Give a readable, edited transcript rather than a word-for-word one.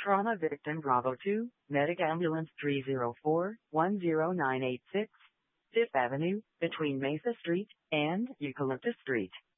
Trauma victim Bravo 2, Medic Ambulance 304-10986, 5th Avenue, between Mesa Street and Eucalyptus Street.